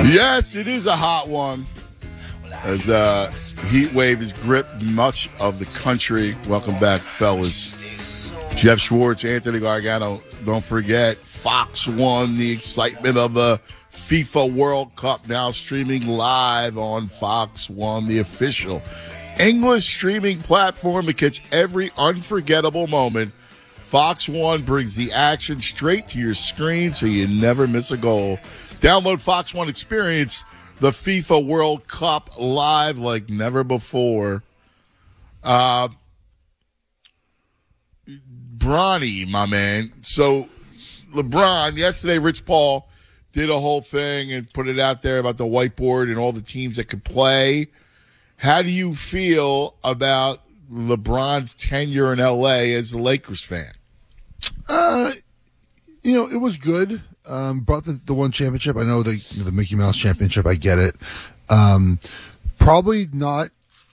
Yes, it is a hot one. As heat wave has gripped much of the country. Welcome back, fellas. Jeff Schwartz, Anthony Gargano. Don't forget, Fox 1, the excitement of the FIFA World Cup, now streaming live on Fox 1, the official English streaming platform to catch every unforgettable moment. Fox 1 brings the action straight to your screen so you never miss a goal. Download Fox 1 Experience the FIFA World Cup live like never before. Bronny, my man. So, LeBron, yesterday, Rich Paul did a whole thing and put it out there about the whiteboard and all the teams that could play. How do you feel about LeBron's tenure in L.A. as a Lakers fan? It was good. Brought the one championship. I know the Mickey Mouse championship. I get it. Probably not.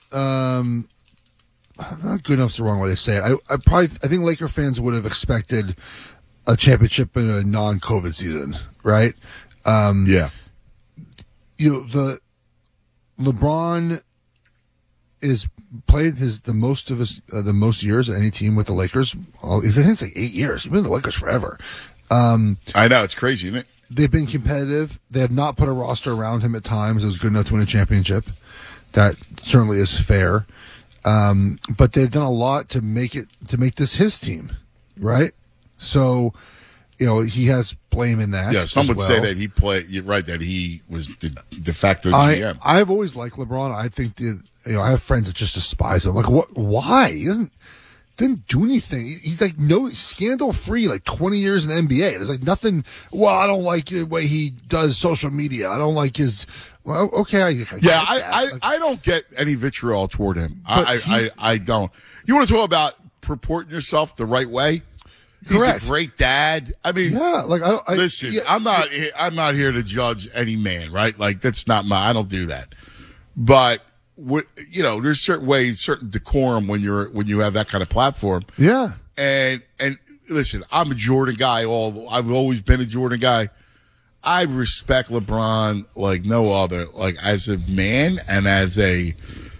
Not good enough's the wrong way to say it. I think Laker fans would have expected a championship in a non-COVID season, right? Yeah. The LeBron is played the most years of any team with the Lakers. I think it's like 8 years. He's been in the Lakers forever. I know, it's crazy, isn't it? They've been competitive. They have not put a roster around him at times. It was good enough to win a championship. That certainly is fair. But they've done a lot to make this his team, right? So, he has blame in that. Yeah, some would say that he played. You're right, that he was the de facto GM. I've always liked LeBron. I think I have friends that just despise him. Like, what? Why? He didn't do anything. He's like scandal free, like 20 years in the NBA. There's like nothing. Well, I don't like the way he does social media. I don't like his. Well, okay. I don't get any vitriol toward him. I don't. You want to talk about purporting yourself the right way? Correct. He's a great dad. I mean, yeah. Like listen, yeah. I'm not here to judge any man, right? Like that's not I don't do that. But there's certain ways, certain decorum when you have that kind of platform. Yeah. And listen, I'm a Jordan guy. I've always been a Jordan guy. I respect LeBron like no other, like as a man and as a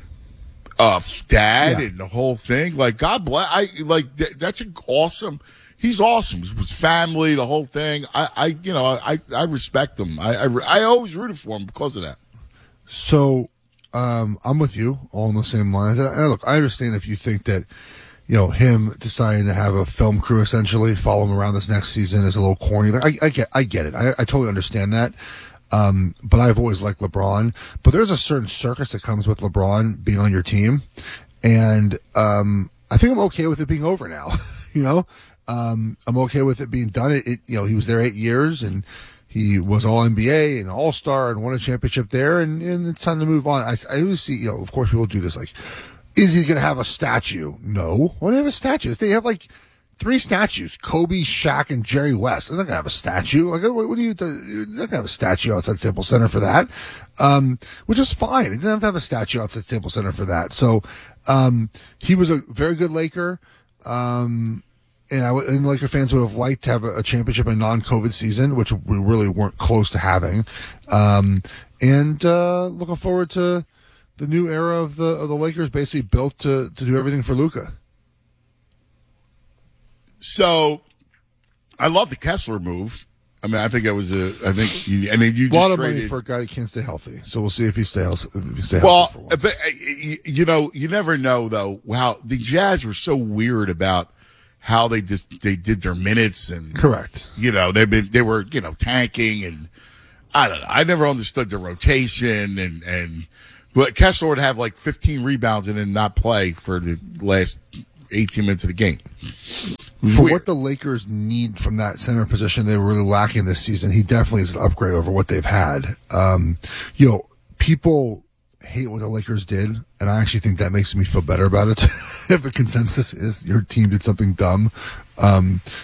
dad and the whole thing. Like God bless. That's awesome. He's awesome. His family, the whole thing. I respect him. I always rooted for him because of that. So. I'm with you all in the same lines. And look, I understand if you think that, him deciding to have a film crew essentially follow him around this next season is a little corny. Like, I get it. I totally understand that. But I've always liked LeBron. But there's a certain circus that comes with LeBron being on your team. And, I think I'm okay with it being over now. I'm okay with it being done. He was there 8 years and, he was all NBA and all star and won a championship there, and it's time to move on. I always see, of course, people do this. Like, is he going to have a statue? No. Why do they have a statue? They have like 3 statues: Kobe, Shaq, and Jerry West. They're not going to have a statue. Like, what do you do? They're not going to have a statue outside Staples Center for that, which is fine. He didn't have to have a statue outside Staples Center for that. So, he was a very good Laker. And Laker fans would have liked to have a championship in a non-COVID season, which we really weren't close to having. And looking forward to the new era of the Lakers, basically built to do everything for Luka. So, I love the Kessler move. I mean, I think that was you a just lot of traded money for a guy that can't stay healthy. So we'll see if he stays healthy. Well, for once. but you never know though. How the Jazz were so weird about how they did their minutes and correct. They were tanking, and I don't know. I never understood the rotation but Kessler would have like 15 rebounds and then not play for the last 18 minutes of the game. For what the Lakers need from that center position, they were really lacking this season. He definitely is an upgrade over what they've had. People hate what the Lakers did, and I actually think that makes me feel better about it. If the consensus is your team did something dumb, I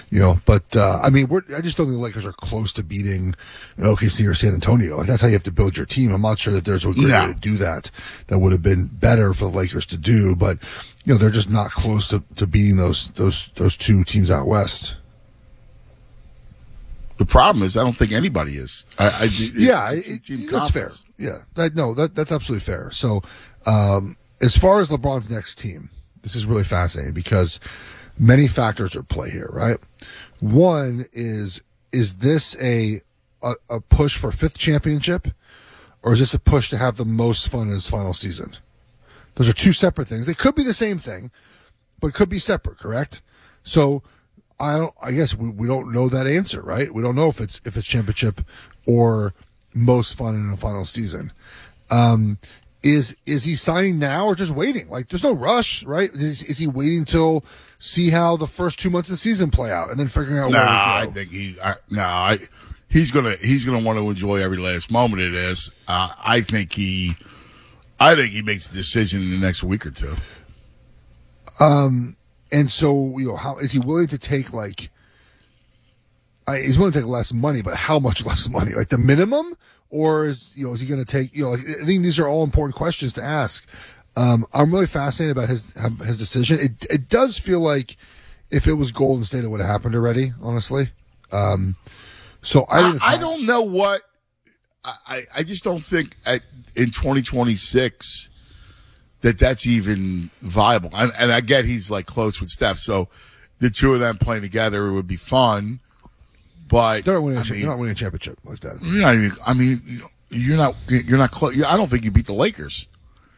just don't think the Lakers are close to beating an OKC or San Antonio. Like, that's how you have to build your team. I'm not sure that there's a great way to do that would have been better for the Lakers to do, but they're just not close to beating those 2 teams out west. The problem is, I don't think anybody is. That's fair. Yeah, that's absolutely fair. So, as far as LeBron's next team, this is really fascinating because many factors are at play here, right? One is this a push for 5th championship, or is this a push to have the most fun in his final season? Those are two separate things. They could be the same thing, but could be separate, correct? So I guess we don't know that answer, right? We don't know if it's championship or most fun in a final season. Is he signing now or just waiting? Like, there's no rush, right? Is he waiting till see how the first 2 months of the season play out and then figuring out where to go? I think he's gonna want to enjoy every last moment of this. I think he makes a decision in the next week or two. And so, how is he willing to take he's willing to take less money, but how much less money? Like the minimum? Or is he going to take, I think these are all important questions to ask. I'm really fascinated about his decision. It does feel like if it was Golden State, it would have happened already, honestly. So I don't know what, I just don't think in 2026 that's even viable. And I get he's like close with Steph, so the two of them playing together would be fun. But you're not winning a championship like that. You're not close. I don't think you beat the Lakers.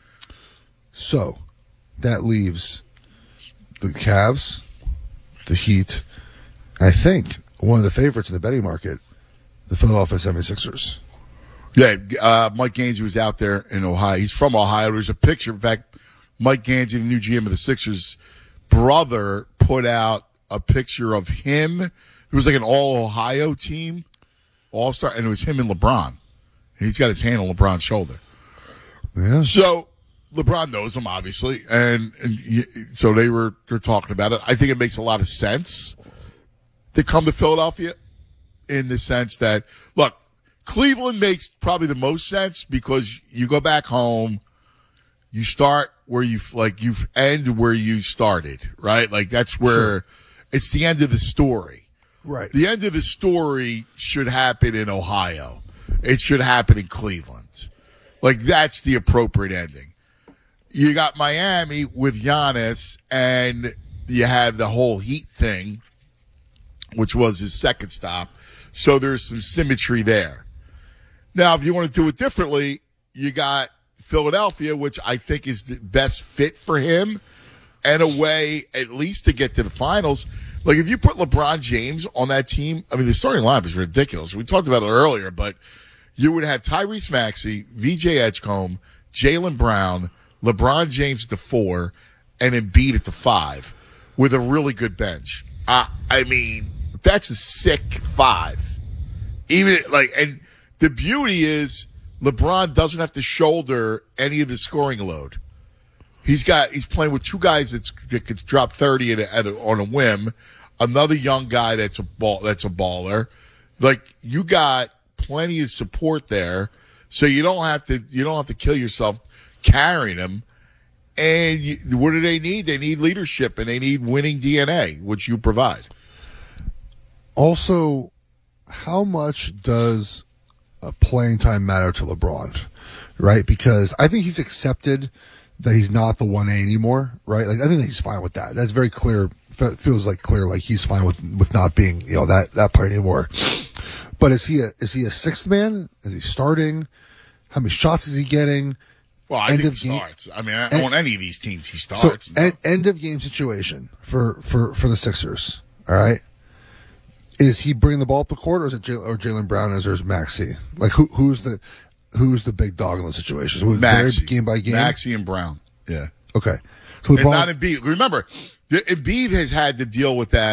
So that leaves the Cavs, the Heat, I think one of the favorites in the betting market, the Philadelphia 76ers. Yeah, Mike Gansey was out there in Ohio. He's from Ohio. There's a picture. In fact, Mike Gansey, the new GM of the Sixers, brother, put out a picture of him. It was like an all-Ohio team, all-star, and it was him and LeBron. And he's got his hand on LeBron's shoulder. Yeah. So LeBron knows him, obviously, and so they're talking about it. I think it makes a lot of sense to come to Philadelphia in the sense that, look, Cleveland makes probably the most sense because you go back home, you start where you end where you started, right? Like that's where it's the end of the story. Right. The end of the story should happen in Ohio. It should happen in Cleveland. Like, that's the appropriate ending. You got Miami with Giannis, and you have the whole Heat thing, which was his second stop. So there's some symmetry there. Now, if you want to do it differently, you got Philadelphia, which I think is the best fit for him, and a way at least to get to the finals. Like, if you put LeBron James on that team, the starting lineup is ridiculous. We talked about it earlier, but you would have Tyrese Maxey, VJ Edgecombe, Jaylen Brown, LeBron James at the 4, and Embiid at the 5 with a really good bench. That's a sick 5. And the beauty is LeBron doesn't have to shoulder any of the scoring load. He's playing with two guys that could drop 30 on a whim. Another young guy that's a baller. Like, you got plenty of support there, so you don't have to kill yourself carrying them. And what do they need? They need leadership and they need winning DNA, which you provide. Also, how much does playing time matter to LeBron? Right, because I think he's accepted that he's not the 1A anymore, right? Like, I think he's fine with that. That's very clear. Feels like clear, like he's fine with not being, that player anymore. But is he a sixth man? Is he starting? How many shots is he getting? Well, I think he starts. On any of these teams, he starts. So, end of game situation for the Sixers. All right. Is he bringing the ball up the court, or is it Jaylen Brown, or is it Maxey? Like, who's the big dog in those situations? Maxey. Game by game? Maxey and Brown. Yeah. Okay. So LeBron, and not Embiid. Remember, Embiid has had to deal with that